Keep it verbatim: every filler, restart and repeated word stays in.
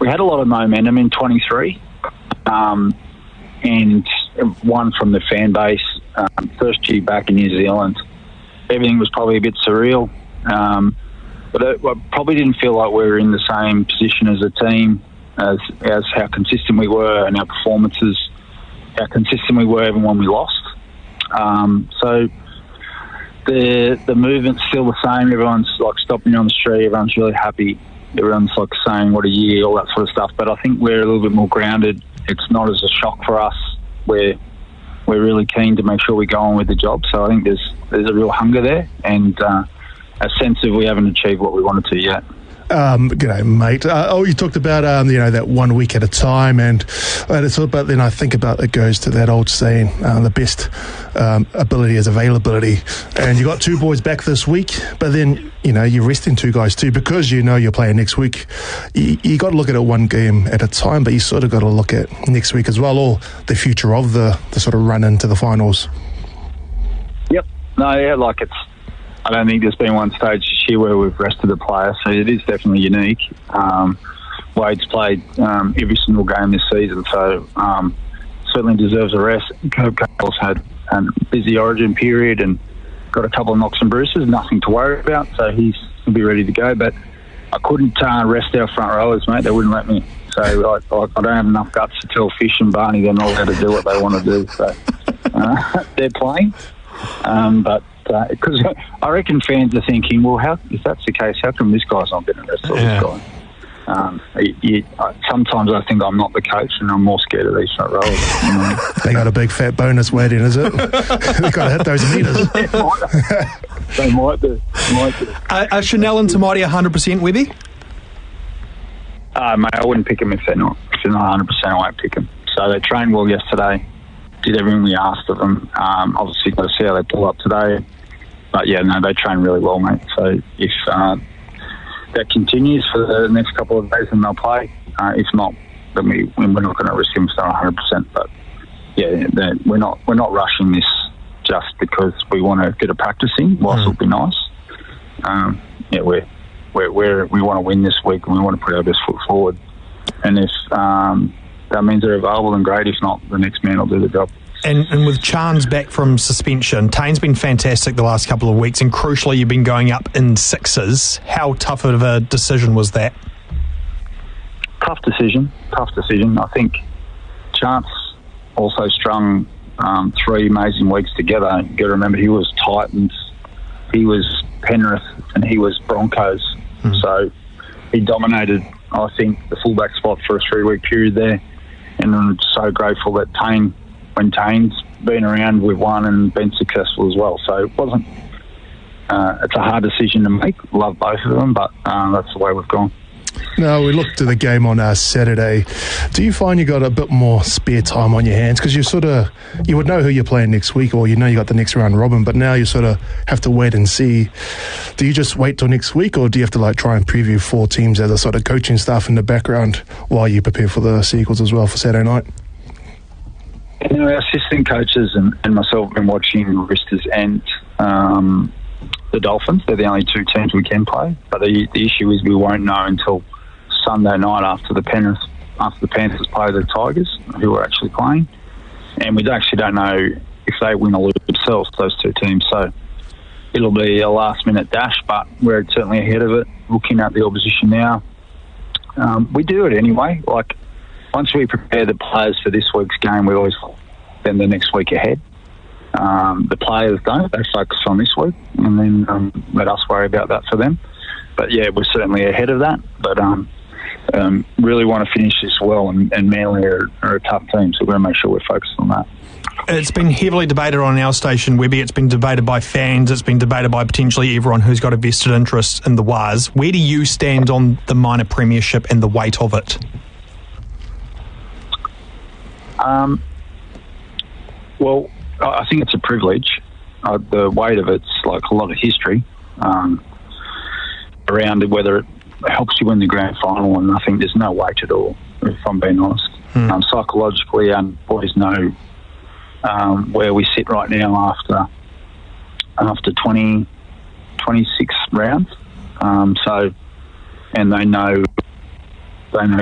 we had a lot of momentum in twenty-three, um, and one from the fan base. Um, first year back in New Zealand, everything was probably a bit surreal, um, but it, I probably didn't feel like we were in the same position as a team as as how consistent we were and our performances, how consistent we were even when we lost. Um, so the the movement's still the same. Everyone's like stopping on the street. Everyone's really happy. Everyone's like saying what a year, all that sort of stuff. But I think we're a little bit more grounded. It's not as a shock for us. We're we're really keen to make sure we go on with the job. So I think there's there's a real hunger there and uh, a sense of we haven't achieved what we wanted to yet. Um, g'day, mate. Uh, oh, you talked about um, you know that one week at a time, and uh, it's all about. Then I think about it goes to that old saying: uh, the best um, ability is availability. And you got two boys back this week, but then you know you're resting two guys too because you know you're playing next week. You, you got to look at it one game at a time, but you sort of got to look at next week as well, or the future of the the sort of run into the finals. Yep. No, yeah, like it's. I don't think there's been one stage this year where we've rested a player, so it is definitely unique. Um, Wade's played um, every single game this season, so um, certainly deserves a rest. Herb Cale's had a busy origin period and got a couple of knocks and bruises, nothing to worry about, so he's he'll be ready to go. But I couldn't uh, rest our front rowers, mate. They wouldn't let me. So I, I, I don't have enough guts to tell Fish and Barney they're not allowed to do what they want to do. So uh, they're playing, um, but. Because uh, I reckon fans are thinking, well, how if that's the case, how come this guy's not getting arrested? Yeah. This guy. Um, you, you, uh, sometimes I think I'm not the coach, and I'm more scared of these front rowers. You know? They got a big fat bonus waiting, is it? They got to hit those meters. They might do. Might do. Uh, are Chanel and Tamati one hundred percent, Webby? Uh, mate, I wouldn't pick them if they're not. If they're not one hundred percent, I won't pick them. So they trained well yesterday. Did everything we asked of them. Um, obviously, got to see how they pull up today. But yeah, no, they train really well, mate. So if uh, that continues for the next couple of days, then they'll play. Uh, if not, then we we're not going to risk them staying one hundred percent. But yeah, we're not we're not rushing this just because we want to get a practice in. Whilst mm. it'll be nice, um, yeah, we're we're, we're we want to win this week and we want to put our best foot forward. And if um, that means they're available, then great. If not, the next man will do the job. And, and with Chance back from suspension, Tane's been fantastic the last couple of weeks, and crucially, you've been going up in sixes. How tough of a decision was that? Tough decision, tough decision. I think Chance also strung um, three amazing weeks together. You've got to remember, he was Titans, he was Penrith, and he was Broncos. Mm. So he dominated, I think, the fullback spot for a three-week period there. And I'm so grateful that Tane, when Tane's been around, we've won and been successful as well. So it wasn't, uh, it's a hard decision to make. Love both of them, but uh, that's the way we've gone. Now, we looked at the game on uh, Saturday. Do you find you got a bit more spare time on your hands? Because you sort of, you would know who you're playing next week, or you know you got the next round robin, but now you sort of have to wait and see. Do you just wait till next week, or do you have to like try and preview four teams as a sort of coaching staff in the background while you prepare for the Seagulls as well for Saturday night? You know, our assistant coaches and, and myself have been watching the Roosters and um, the Dolphins. They're the only two teams we can play. But the, the issue is we won't know until Sunday night after the Panthers, after the Panthers play the Tigers, who are actually playing. And we actually don't know if they win or lose themselves, those two teams. So it'll be a last-minute dash, but we're certainly ahead of it, looking at the opposition now. Um, we do it anyway. Like, once we prepare the players for this week's game, we always spend the next week ahead. Um, the players don't. They focus on this week and then um, let us worry about that for them. But, yeah, we're certainly ahead of that. But um, um, really want to finish this well, and, and Manly are, are a tough team, so we're going to make sure we're focused on that. It's been heavily debated on our station, Webby. It's been debated by fans. It's been debated by potentially everyone who's got a vested interest in the Waz. Where do you stand on the minor premiership and the weight of it? Um, well, I think it's a privilege. Uh, the weight of it's like a lot of history um, around it, whether it helps you win the grand final, and I think there's no weight at all, if I'm being honest. Hmm. Um, psychologically, our boys know um, where we sit right now after after twenty, twenty-six rounds. Um, so, and they know they know